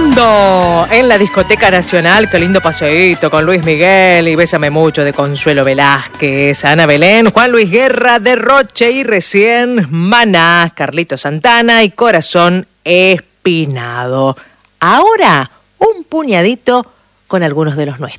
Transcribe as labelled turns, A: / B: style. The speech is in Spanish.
A: Sonando en la Discoteca Nacional, qué lindo paseíto con Luis Miguel y Bésame Mucho de Consuelo Velázquez, Ana Belén, Juan Luis Guerra, Derroche y recién Maná, Carlito Santana y Corazón Espinado. Ahora un puñadito con algunos de los nuestros.